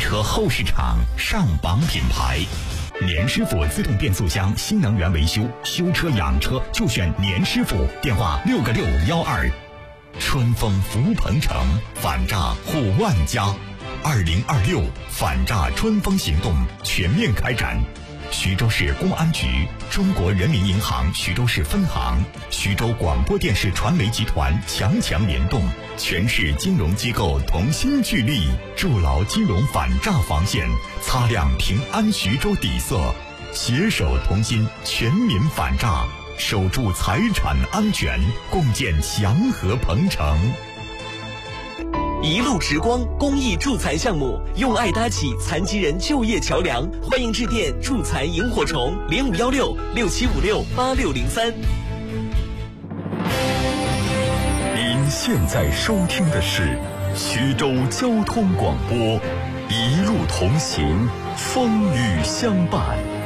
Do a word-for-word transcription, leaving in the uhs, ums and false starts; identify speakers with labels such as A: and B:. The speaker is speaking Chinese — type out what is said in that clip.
A: 车后市场上榜品牌。年师傅自动变速箱新能源维修，修车养车就选年师傅，电话六个六幺二。春风福鹏城，反诈护万家。二零二六反诈春风行动全面开展。徐州市公安局、中国人民银行徐州市分行、徐州广播电视传媒集团强强联动，全市金融机构同心聚力，筑牢金融反诈防线，擦亮平安徐州底色，携手同心，全民反诈，守住财产安全，共建祥和鹏城。
B: 一路直光公益助财项目，用爱搭起残疾人就业桥梁，欢迎致电助财萤火虫零五幺六六七五六八六零三。
C: 您现在收听的是徐州交通广播，一路同行，风雨相伴。